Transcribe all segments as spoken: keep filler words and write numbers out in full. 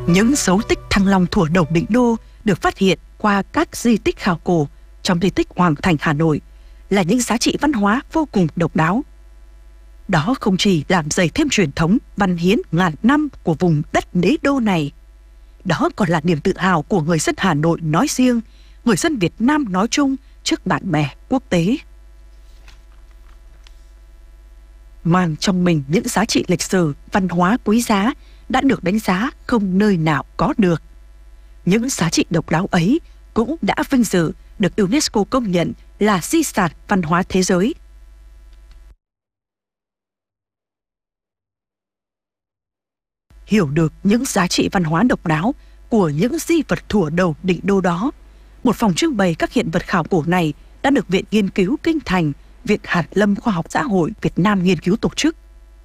Những dấu tích Thăng Long thuở đầu Định Đô được phát hiện qua các di tích khảo cổ trong di tích Hoàng Thành Hà Nội là những giá trị văn hóa vô cùng độc đáo. Đó không chỉ làm dày thêm truyền thống văn hiến ngàn năm của vùng đất đế đô này, đó còn là niềm tự hào của người dân Hà Nội nói riêng, người dân Việt Nam nói chung trước bạn bè quốc tế. Mang trong mình những giá trị lịch sử, văn hóa quý giá đã được đánh giá không nơi nào có được. Những giá trị độc đáo ấy cũng đã vinh dự được UNESCO công nhận là di sản văn hóa thế giới. Hiểu được những giá trị văn hóa độc đáo của những di vật thuở đầu Định Đô đó, một phòng trưng bày các hiện vật khảo cổ này đã được Viện Nghiên cứu Kinh Thành, Viện Hàn lâm Khoa học Xã hội Việt Nam nghiên cứu tổ chức.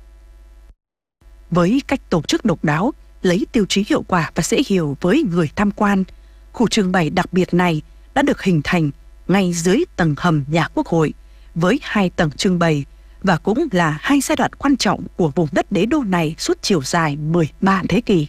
Với cách tổ chức độc đáo, lấy tiêu chí hiệu quả và dễ hiểu với người tham quan, khu trưng bày đặc biệt này đã được hình thành ngay dưới tầng hầm nhà Quốc hội với hai tầng trưng bày và cũng là hai giai đoạn quan trọng của vùng đất đế đô này suốt chiều dài mười ba thế kỷ.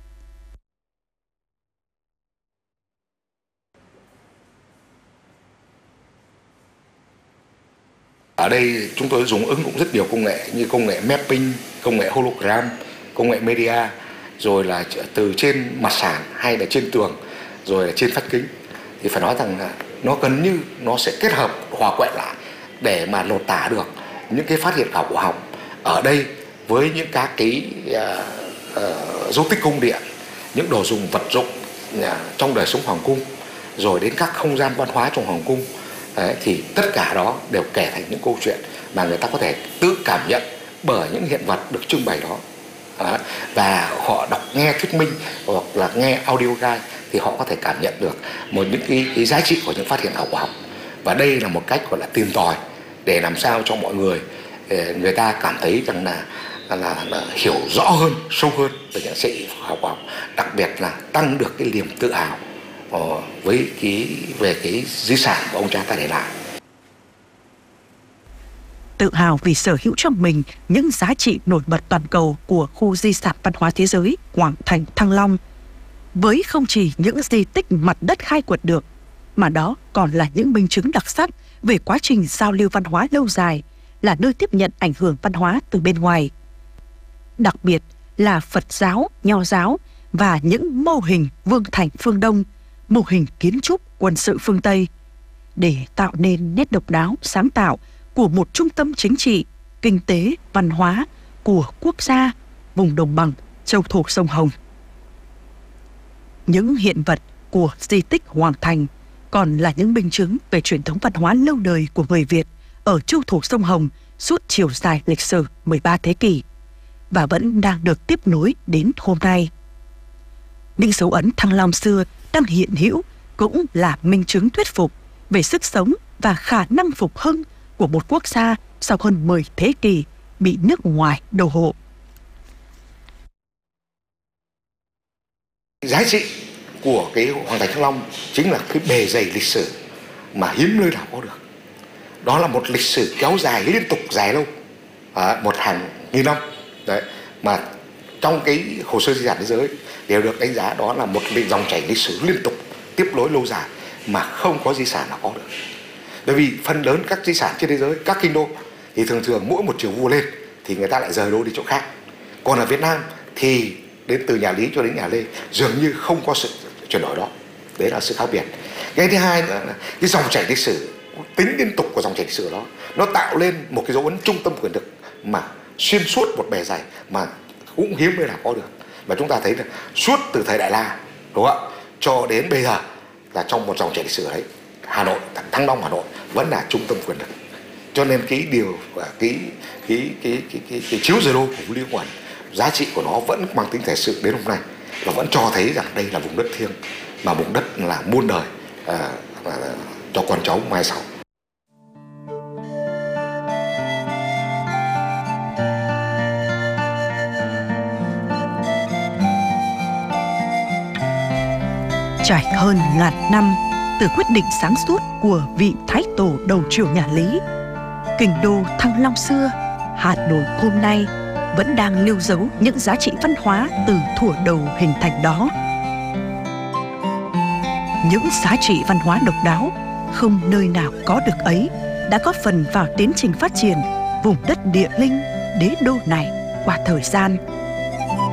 Ở đây chúng tôi dùng ứng dụng rất nhiều công nghệ như công nghệ mapping, công nghệ hologram, công nghệ media, rồi là từ trên mặt sàn hay là trên tường, rồi là trên vách kính. Thì phải nói rằng là nó gần như nó sẽ kết hợp hòa quyện lại để mà lột tả được những cái phát hiện khảo cổ học ở đây với những các cái uh, uh, dấu tích cung điện, những đồ dùng vật dụng uh, trong đời sống hoàng cung, rồi đến các không gian văn hóa trong hoàng cung. Đấy, thì tất cả đó đều kể thành những câu chuyện mà người ta có thể tự cảm nhận bởi những hiện vật được trưng bày đó. Đó. Và họ đọc nghe thuyết minh hoặc là nghe audio guide thì họ có thể cảm nhận được một những cái, cái giá trị của những phát hiện khảo cổ học. Và đây là một cách gọi là tìm tòi để làm sao cho mọi người người ta cảm thấy rằng là, là, là, là hiểu rõ hơn, sâu hơn về những giá trị khảo cổ học, đặc biệt là tăng được cái niềm tự hào với cái về cái di sản của ông cha ta để lại. Tự hào vì sở hữu trong mình những giá trị nổi bật toàn cầu của khu di sản văn hóa thế giới Hoàng Thành Thăng Long, với không chỉ những di tích mặt đất khai quật được, mà đó còn là những minh chứng đặc sắc về quá trình giao lưu văn hóa lâu dài, là nơi tiếp nhận ảnh hưởng văn hóa từ bên ngoài. Đặc biệt là Phật giáo, Nho giáo và những mô hình vương thành phương Đông, mô hình kiến trúc quân sự phương Tây, để tạo nên nét độc đáo, sáng tạo của một trung tâm chính trị, kinh tế, văn hóa của quốc gia vùng đồng bằng châu thổ sông Hồng. Những hiện vật của di tích Hoàng Thành còn là những minh chứng về truyền thống văn hóa lâu đời của người Việt ở châu thổ sông Hồng suốt chiều dài lịch sử mười ba thế kỷ và vẫn đang được tiếp nối đến hôm nay. Những dấu ấn Thăng Long xưa đang hiện hữu cũng là minh chứng thuyết phục về sức sống và khả năng phục hưng của một quốc gia sau hơn mười thế kỷ bị nước ngoài đô hộ. Giá trị của cái Hoàng Thành Thăng Long chính là cái bề dày lịch sử mà hiếm nơi nào có được. Đó là một lịch sử kéo dài liên tục dài lâu, à, một hàng nghìn năm. Đấy, mà trong cái hồ sơ di sản thế giới đều được đánh giá đó là một dòng chảy lịch sử liên tục tiếp nối lâu dài mà không có di sản nào có được. Bởi vì phần lớn các di sản trên thế giới, các kinh đô thì thường thường mỗi một triều vua lên thì người ta lại rời đô đi chỗ khác. Còn ở Việt Nam thì đến từ nhà Lý cho đến nhà Lê dường như không có sự chuyển đổi đó. Đấy là sự khác biệt. Cái thứ hai nữa là cái dòng chảy lịch sử, tính liên tục của dòng chảy lịch sử đó, nó tạo lên một cái dấu ấn trung tâm quyền lực mà xuyên suốt một bề dày mà cũng hiếm nơi nào có được. Và chúng ta thấy là suốt từ thời Đại La, đúng không ạ, cho đến bây giờ là trong một dòng chảy lịch sử ấy, Hà Nội, Thăng Long Hà Nội vẫn là trung tâm quyền lực. Cho nên cái điều và cái cái cái cái cái, cái chiếu giờ đô của Vũ Lý Quẩn, giá trị của nó vẫn mang tính thời sự đến hôm nay và vẫn cho thấy rằng đây là vùng đất thiêng, mà vùng đất là muôn đời à, à, cho con cháu mai sau. Trải hơn ngàn năm từ quyết định sáng suốt của vị thái tổ đầu triều nhà Lý, kinh đô Thăng Long xưa, Hà Nội hôm nay vẫn đang lưu dấu những giá trị văn hóa từ thuở đầu hình thành đó. Những giá trị văn hóa độc đáo không nơi nào có được ấy đã góp phần vào tiến trình phát triển vùng đất địa linh đế đô này qua thời gian.